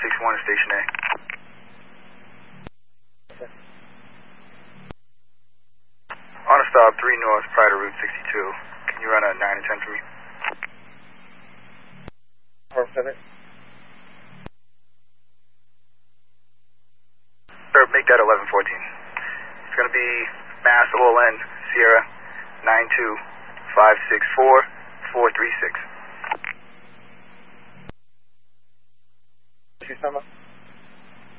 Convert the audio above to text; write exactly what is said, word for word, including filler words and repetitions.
six one to Station A. Okay. On a stop, three North, prior to Route sixty-two. Can you run a nine and ten for me? Perfect. Sir, make that eleven fourteen. It's going to be Mass O L N Sierra nine two five six four four three six. What's your number?